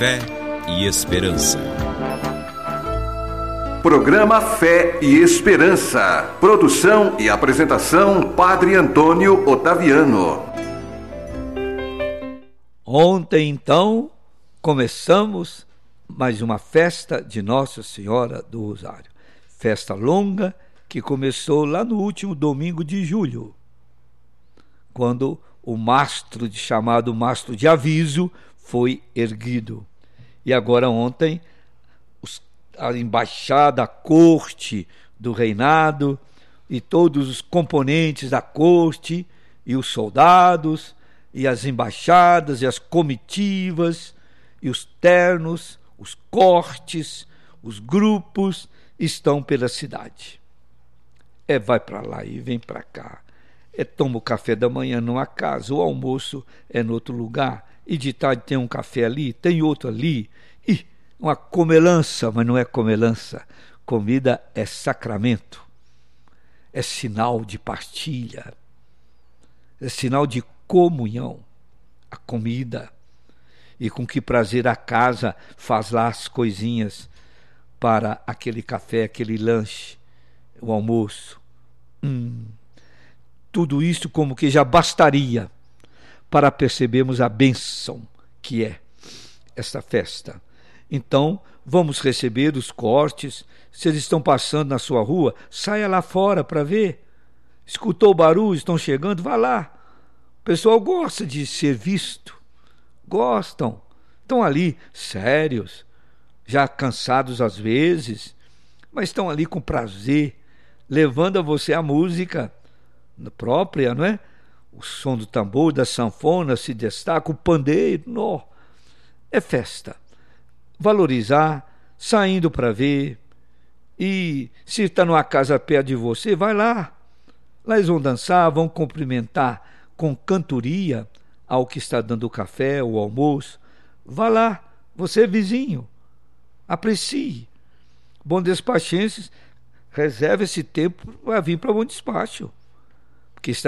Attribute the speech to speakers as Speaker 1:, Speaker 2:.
Speaker 1: Fé e Esperança.
Speaker 2: Programa Fé e Esperança. Produção e apresentação, Padre Antônio Otaviano.
Speaker 3: Ontem, então, começamos mais uma festa de Nossa Senhora do Rosário. Festa longa que começou lá no último domingo de julho, quando o mastro chamado mastro de aviso foi erguido. E agora ontem, a embaixada, a corte do reinado e todos os componentes da corte e os soldados e as embaixadas e as comitivas e os ternos, os cortes, os grupos estão pela cidade. Vai para lá e vem para cá. Toma o café da manhã numa casa, o almoço é no outro lugar, e de tarde tem um café ali, tem outro ali, e uma comelança, mas não é comelança. Comida é sacramento, é sinal de partilha, é sinal de comunhão, a comida. E com que prazer a casa faz lá as coisinhas para aquele café, aquele lanche, o almoço. Tudo isso como que já bastaria para percebermos a bênção que é esta festa. Então, vamos receber os cortes. Se eles estão passando na sua rua, saia lá fora para ver. Escutou o barulho, estão chegando, vá lá. O pessoal gosta de ser visto. Gostam. Estão ali sérios, já cansados às vezes, mas estão ali com prazer, levando a você a música própria, não é? O som do tambor, da sanfona se destaca, o pandeiro, é festa. Valorizar, saindo para ver, e se está numa casa perto de você, vai lá. Lá eles vão dançar, vão cumprimentar com cantoria ao que está dando o café, o almoço. Vá lá, você é vizinho, aprecie. Bom despachenses, reserve esse tempo para vir para Bom Despacho, porque está